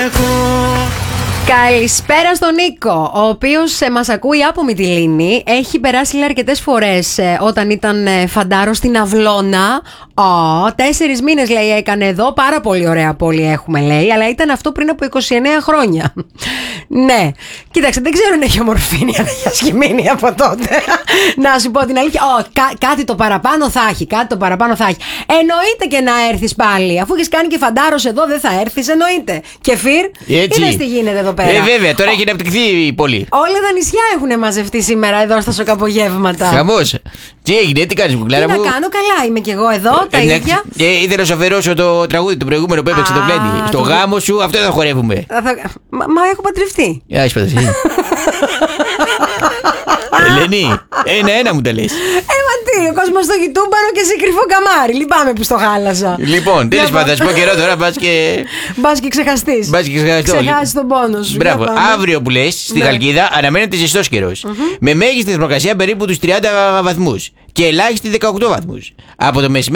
Καλησπέρα στον Νίκο, ο οποίος μας ακούει από Μυτιλήνη. Έχει περάσει αρκετές φορές όταν ήταν φαντάρο στην Αυλώνα. 4 μήνες λέει έκανε εδώ. Πάρα πολύ ωραία πόλη έχουμε λέει. Αλλά ήταν αυτό πριν από 29 χρόνια. Ναι, κοίταξε, δεν ξέρω αν έχει ομορφήνει, αν έχει ασχημείνει από τότε. Να σου πω την αλήθεια. Κάτι το παραπάνω θα έχει. Κάτι το παραπάνω θα έχει. Εννοείται και να έρθεις πάλι. Αφού έχεις κάνει και φαντάρος εδώ, δεν θα έρθεις. Εννοείται. Και Φιρ, είδες τι γίνεται εδώ πέρα. Βέβαια, τώρα έχει αναπτυχθεί η πόλη. Όλα τα νησιά έχουν μαζευτεί σήμερα εδώ στα σοκαπογεύματα. Χαμός. Τι έγινε, τι κάνεις, Κουκλάρα μου? Τι να κάνω, καλά είμαι κι εγώ εδώ, τα ίδια. Ήθελα να σου αφαιρώσω το τραγούδι το προηγούμενο που έπαιξε το πλέντι. Στο γάμο σου, αυτό θα χορεύουμε. Μα έχω παντρευτεί. Έχει παντρευτεί. Ελένη, ένα μου τα λες. Μα τι, ο κόσμος στο YouTube πάνω και σε κρυφό καμάρι. Λυπάμαι που στο χάλασα. Λοιπόν, τέλος πάντων, θα σου πω καιρό τώρα, μπας και ξεχαστείς. Ξεχάσεις τον πόνο σου. Μπράβο. Αύριο που λες, στη Χαλκίδα αναμένεται ζεστός καιρός. Με μέγιστη θερμοκρασία περίπου τους 30 βαθμούς και ελάχιστη 18 βαθμούς. Από το μεσημέρι